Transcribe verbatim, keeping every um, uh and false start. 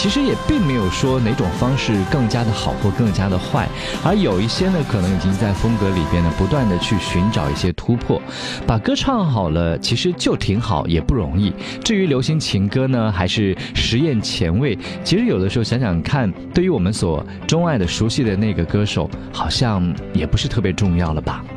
其实也并没有说哪种方式更加的好或更加的坏，而有一些呢可能已经在风格里边呢不断的去寻找一些突破。把歌唱好了其实就挺好，也不容易。至于流行情歌呢还是实验前卫，其实有的时候想想看，对于我们所钟爱的熟悉的那个歌手好像也不是特别重要了吧。